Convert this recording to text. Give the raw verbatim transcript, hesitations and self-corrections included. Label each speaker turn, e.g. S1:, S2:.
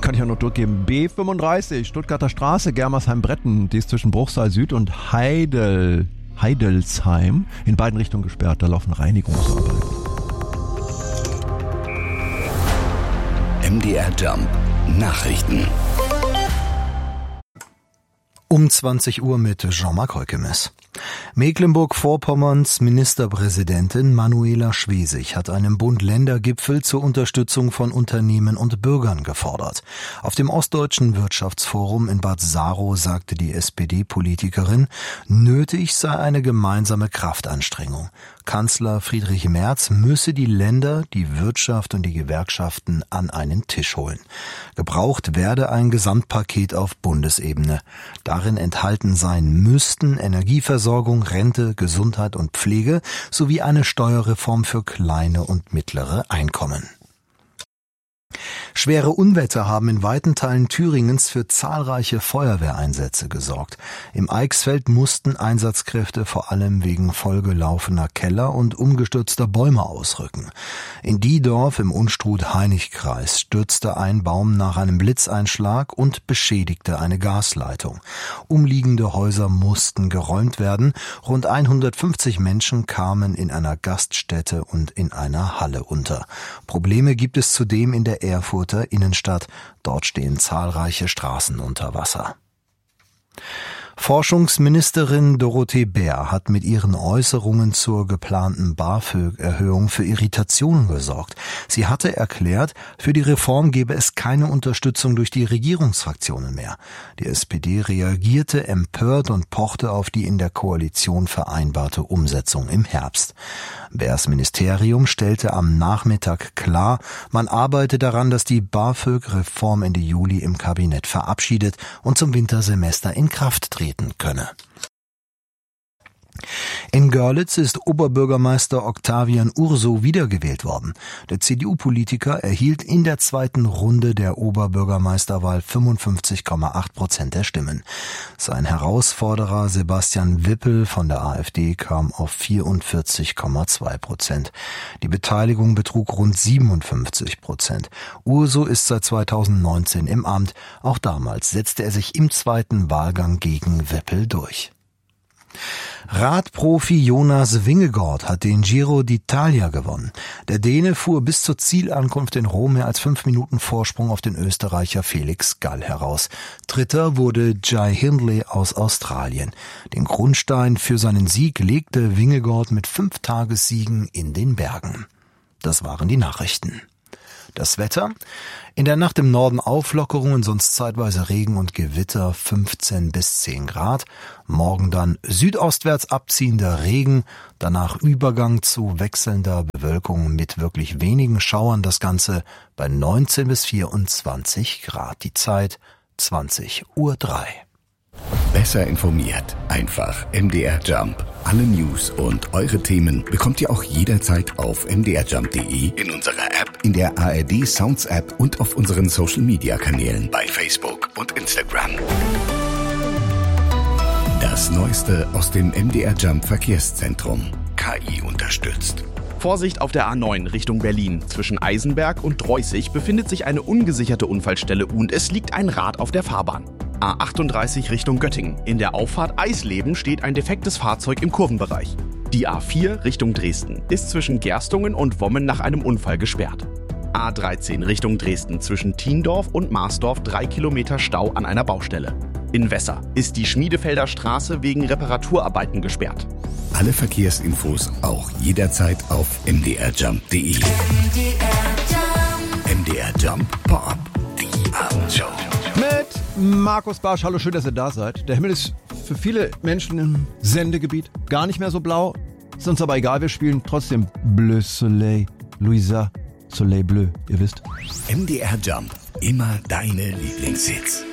S1: kann ich ja noch durchgeben. B fünfunddreißig, Stuttgarter Straße, Germersheim-Bretten. Die ist zwischen Bruchsal Süd und Heidel, Heidelsheim in beiden Richtungen gesperrt. Da laufen Reinigungsarbeiten.
S2: M D R Jump Nachrichten.
S3: Um zwanzig Uhr mit Jean-Marc Heukemes. Mecklenburg-Vorpommerns Ministerpräsidentin Manuela Schwesig hat einen Bund-Länder-Gipfel zur Unterstützung von Unternehmen und Bürgern gefordert. Auf dem Ostdeutschen Wirtschaftsforum in Bad Saro sagte die S P D-Politikerin, nötig sei eine gemeinsame Kraftanstrengung. Kanzler Friedrich Merz müsse die Länder, die Wirtschaft und die Gewerkschaften an einen Tisch holen. Gebraucht werde ein Gesamtpaket auf Bundesebene. Darin enthalten sein müssten Energieversorgung, Rente, Gesundheit und Pflege sowie eine Steuerreform für kleine und mittlere Einkommen. Schwere Unwetter haben in weiten Teilen Thüringens für zahlreiche Feuerwehreinsätze gesorgt. Im Eichsfeld mussten Einsatzkräfte vor allem wegen vollgelaufener Keller und umgestürzter Bäume ausrücken. In Diedorf im Unstrut-Hainich-Kreis stürzte ein Baum nach einem Blitzeinschlag und beschädigte eine Gasleitung. Umliegende Häuser mussten geräumt werden. Rund hundertfünfzig Menschen kamen in einer Gaststätte und in einer Halle unter. Probleme gibt es zudem in der Erfurter Innenstadt. Dort stehen zahlreiche Straßen unter Wasser. Forschungsministerin Dorothee Bär hat mit ihren Äußerungen zur geplanten BAföG-Erhöhung für Irritationen gesorgt. Sie hatte erklärt, für die Reform gebe es keine Unterstützung durch die Regierungsfraktionen mehr. Die S P D reagierte empört und pochte auf die in der Koalition vereinbarte Umsetzung im Herbst. Bärs Ministerium stellte am Nachmittag klar, man arbeite daran, dass die BAföG-Reform Ende Juli im Kabinett verabschiedet und zum Wintersemester in Kraft treten könne. In Görlitz ist Oberbürgermeister Octavian Urso wiedergewählt worden. Der C D U-Politiker erhielt in der zweiten Runde der Oberbürgermeisterwahl fünfundfünfzig Komma acht Prozent der Stimmen. Sein Herausforderer Sebastian Wippel von der AfD kam auf vierundvierzig Komma zwei Prozent. Die Beteiligung betrug rund siebenundfünfzig Prozent. Urso ist seit zweitausendneunzehn im Amt. Auch damals setzte er sich im zweiten Wahlgang gegen Wippel durch. Radprofi Jonas Vingegaard hat den Giro d'Italia gewonnen. Der Däne fuhr bis zur Zielankunft in Rom mehr als fünf Minuten Vorsprung auf den Österreicher Felix Gall heraus. Dritter wurde Jai Hindley aus Australien. Den Grundstein für seinen Sieg legte Vingegaard mit fünf Tagessiegen in den Bergen. Das waren die Nachrichten. Das Wetter? In der Nacht im Norden Auflockerungen, sonst zeitweise Regen und Gewitter, fünfzehn bis zehn Grad. Morgen dann südostwärts abziehender Regen, danach Übergang zu wechselnder Bewölkung mit wirklich wenigen Schauern. Das Ganze bei neunzehn bis vierundzwanzig Grad. Die Zeit zwanzig Uhr drei.
S2: Besser informiert. Einfach M D R Jump. Alle News und eure Themen bekommt ihr auch jederzeit auf m d r jump punkt d e, in unserer App, in der A R D Sounds App und auf unseren Social Media Kanälen bei Facebook und Instagram. Das Neueste aus dem M D R Jump Verkehrszentrum. K I unterstützt.
S4: Vorsicht auf der A neun Richtung Berlin. Zwischen Eisenberg und Dreußig befindet sich eine ungesicherte Unfallstelle und es liegt ein Rad auf der Fahrbahn. A achtunddreißig Richtung Göttingen. In der Auffahrt Eisleben steht ein defektes Fahrzeug im Kurvenbereich. Die A vier Richtung Dresden ist zwischen Gerstungen und Wommen nach einem Unfall gesperrt. A dreizehn Richtung Dresden zwischen Thiendorf und Marsdorf drei Kilometer Stau an einer Baustelle. In Wesser ist die Schmiedefelder Straße wegen Reparaturarbeiten gesperrt.
S2: Alle Verkehrsinfos auch jederzeit auf m d r jump punkt d e. M D R Jump Pop, die Abendshow.
S1: Mit Markus Barsch, hallo, schön, dass ihr da seid. Der Himmel ist für viele Menschen im Sendegebiet gar nicht mehr so blau. Ist uns aber egal, wir spielen trotzdem Bleu Soleil, Louisa, Soleil Bleu, ihr wisst.
S2: M D R Jump, immer deine Lieblingshits.